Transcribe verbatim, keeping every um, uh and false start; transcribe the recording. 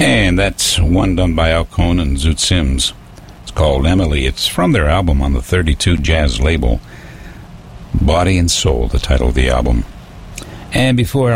And that's one done by Al Cohn and Zoot Sims. It's called Emily. It's from their album on the thirty-two Jazz label. Body and Soul, the title of the album. And before